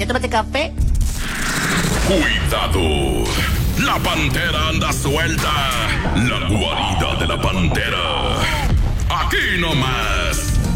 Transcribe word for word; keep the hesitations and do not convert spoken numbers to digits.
tómate café. Cuidado, la pantera anda suelta. La guarida de la pantera. Aquí nomás.